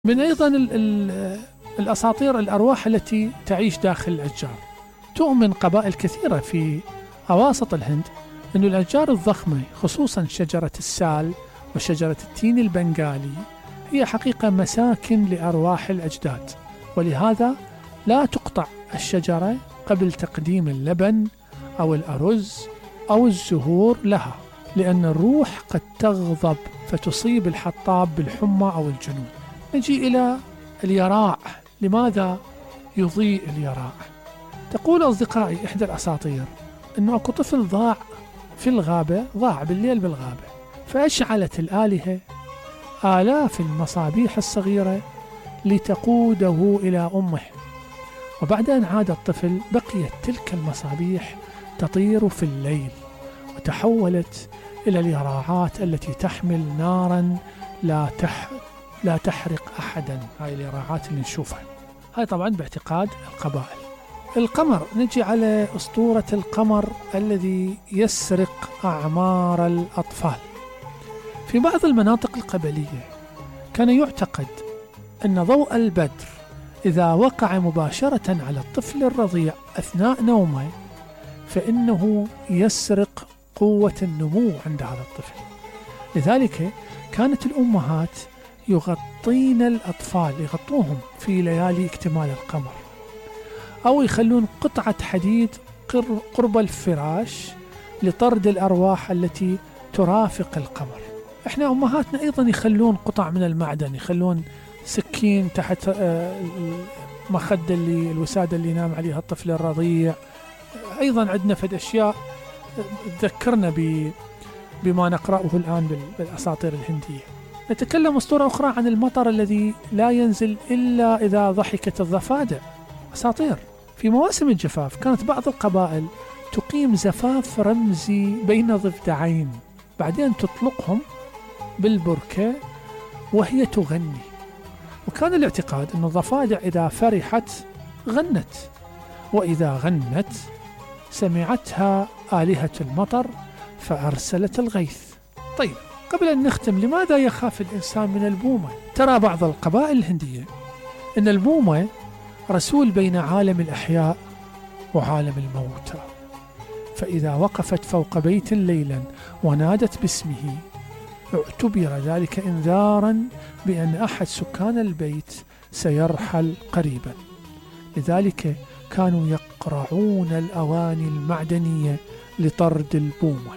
من أيضا الأساطير الأرواح التي تعيش داخل الأشجار. تؤمن قبائل كثيرة في أواسط الهند أن الأشجار الضخمة خصوصا شجرة السال وشجرة التين البنغالي هي حقيقة مساكن لأرواح الأجداد، ولهذا لا تقطع الشجرة قبل تقديم اللبن أو الأرز أو الزهور لها، لأن الروح قد تغضب فتصيب الحطاب بالحمى أو الجنون. نجي إلى اليراع. لماذا يضيء اليراع؟ تقول أصدقائي إحدى الأساطير أنه أكو طفل ضاع في الغابة، ضاع بالليل بالغابة، فأشعلت الآلهة آلاف المصابيح الصغيرة لتقوده إلى أمه، وبعد أن عاد الطفل بقيت تلك المصابيح تطير في الليل وتحولت إلى اليراعات التي تحمل نارا لا تحرق أحدا. هاي اليراعات اللي نشوفها، هاي طبعا باعتقاد القبائل. القمر، نجي على أسطورة القمر الذي يسرق أعمار الأطفال. في بعض المناطق القبلية كان يعتقد أن ضوء البدر إذا وقع مباشرة على الطفل الرضيع أثناء نومه فإنه يسرق قوة النمو عند هذا الطفل. لذلك كانت الأمهات يغطين الأطفال، يغطوهم في ليالي اكتمال القمر، أو يخلون قطعة حديد قرب الفراش لطرد الأرواح التي ترافق القمر. إحنا أمهاتنا أيضا يخلون قطع من المعدن، يخلون سكين تحت مخدة الوسادة اللي ينام عليها الطفل الرضيع. أيضا عندنا فد أشياء تذكرنا بما نقرأه الآن بالأساطير الهندية. نتكلم أسطورة أخرى عن المطر الذي لا ينزل إلا إذا ضحكت الضفادع. أساطير. في مواسم الجفاف كانت بعض القبائل تقيم زفاف رمزي بين ضفدعين، بعدين تطلقهم بالبركة وهي تغني، وكان الاعتقاد أن الضفادع إذا فرحت غنت، وإذا غنت سمعتها آلهة المطر فأرسلت الغيث. طيب، قبل أن نختم، لماذا يخاف الإنسان من البومة؟ ترى بعض القبائل الهندية أن البومة رسول بين عالم الأحياء وعالم الموتى، فإذا وقفت فوق بيت ليلا ونادت باسمه اعتبر ذلك إنذارا بأن أحد سكان البيت سيرحل قريبا. لذلك كانوا يقرعون الأواني المعدنية لطرد البومة.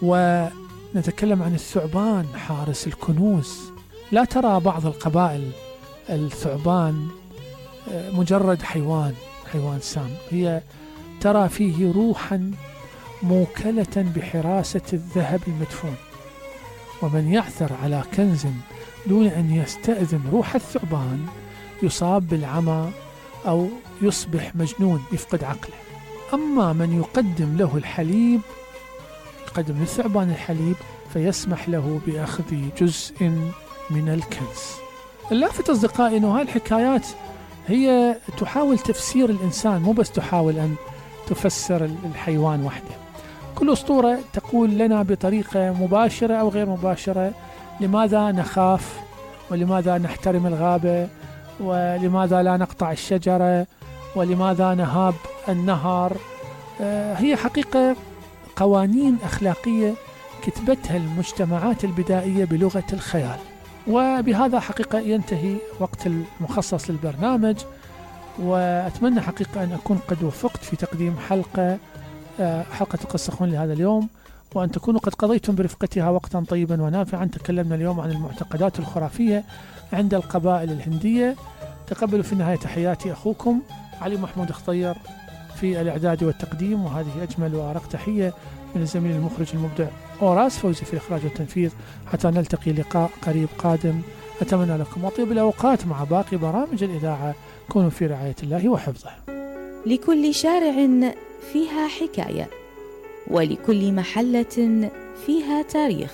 ونتكلم عن الثعبان حارس الكنوز. لا ترى بعض القبائل الثعبان مجرد حيوان سام، هي ترى فيه روحا موكلة بحراسة الذهب المدفون، ومن يعثر على كنز دون أن يستأذن روح الثعبان يصاب بالعمى أو يصبح مجنون يفقد عقله. أما من يقدم له الحليب، يقدم للثعبان الحليب فيسمح له بأخذ جزء من الكنز. اللافت أصدقائي أنه هاي الحكايات هي تحاول تفسير الإنسان، مو بس تحاول أن تفسر الحيوان وحده. كل أسطورة تقول لنا بطريقة مباشرة أو غير مباشرة لماذا نخاف، ولماذا نحترم الغابة، ولماذا لا نقطع الشجرة، ولماذا نهاب النهر. هي حقيقة قوانين أخلاقية كتبتها المجتمعات البدائية بلغة الخيال. وبهذا حقيقة ينتهي وقت المخصص للبرنامج، وأتمنى حقيقة أن أكون قد وفقت في تقديم حلقة القصة خون لهذا اليوم، وأن تكونوا قد قضيتم برفقتها وقتا طيبا ونافعا. تكلمنا اليوم عن المعتقدات الخرافية عند القبائل الهندية. تقبلوا في النهاية تحياتي أخوكم علي محمود خطير في الإعداد والتقديم، وهذه أجمل وأرق تحية من الزميل المخرج المبدع أوراس فوزي في الإخراج والتنفيذ. حتى نلتقي لقاء قريب قادم، أتمنى لكم طيب الأوقات مع باقي برامج الإذاعة. كونوا في رعاية الله وحفظه. لكل شارع فيها حكاية، ولكل محلة فيها تاريخ.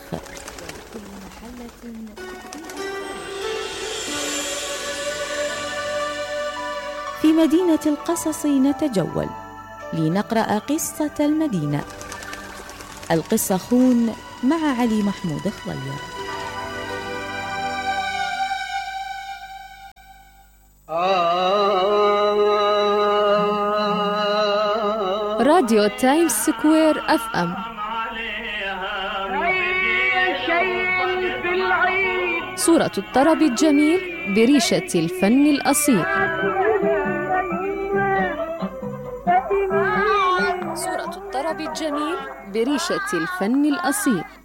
في مدينة القصص نتجول لنقرأ قصة المدينة. القصة خون مع علي محمود خضير. راديو تايمز سكوير FM. صورة الطرب الجميل بريشة الفن الأصيل. صورة الطرب الجميل بريشة الفن الأصيل.